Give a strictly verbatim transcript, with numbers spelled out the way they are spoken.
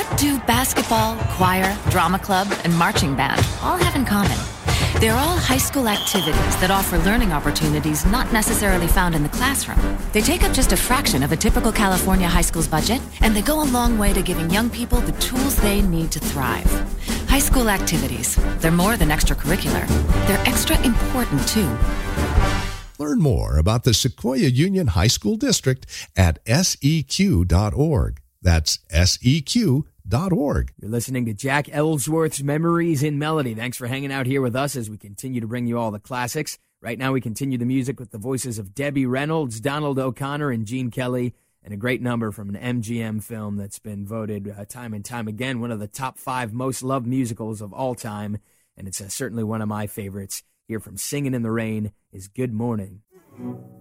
What do basketball, choir, drama club, and marching band all have in common? They're all high school activities that offer learning opportunities not necessarily found in the classroom. They take up just a fraction of a typical California high school's budget, and they go a long way to giving young people the tools they need to thrive. High school activities, they're more than extracurricular. They're extra important, too. Learn more about the Sequoia Union High School District at S E Q dot org. That's S E Q dot org. You're listening to Jack Ellsworth's Memories in Melody. Thanks for hanging out here with us as we continue to bring you all the classics. Right now we continue the music with the voices of Debbie Reynolds, Donald O'Connor, and Gene Kelly, and a great number from an M G M film that's been voted uh, time and time again one of the top five most loved musicals of all time, and it's uh, certainly one of my favorites. Here from Singin' in the Rain is Good Morning.